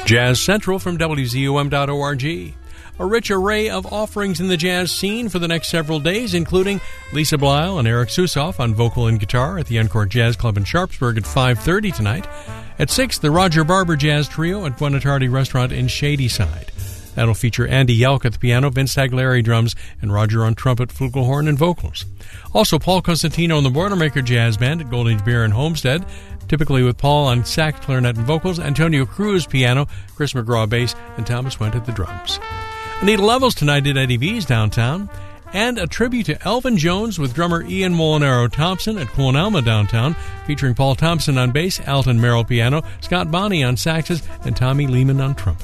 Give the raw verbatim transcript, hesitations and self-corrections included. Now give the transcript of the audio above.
Jazz Central from W Z U M dot org. A rich array of offerings in the jazz scene for the next several days, including Lisa Blyle and Eric Susoff on vocal and guitar at the Encore Jazz Club in Sharpsburg at five thirty tonight. At six, the Roger Barber Jazz Trio at Buonarroti Restaurant in Shadyside. That'll feature Andy Yelk at the piano, Vince Tagliari drums, and Roger on trumpet, flugelhorn, and vocals. Also, Paul Costantino and the Boilermaker Jazz Band at Golding's Beer in Homestead, typically with Paul on sax, clarinet, and vocals, Antonio Cruz piano, Chris McGraw bass, and Thomas Went at the drums. Anita Levels tonight at Eddie V's downtown, and a tribute to Elvin Jones with drummer Ian Molinaro Thompson at Quon Alma downtown, featuring Paul Thompson on bass, Alton Merrill piano, Scott Bonney on saxes, and Tommy Lehman on trumpet.